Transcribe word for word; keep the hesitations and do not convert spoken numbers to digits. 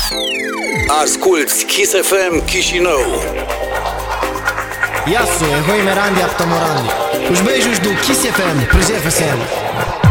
Asculți Kiss F M Chișinău. Iasu, e hoi merandi aptomorandi. Os beijos do Kiss F M, preserva-se.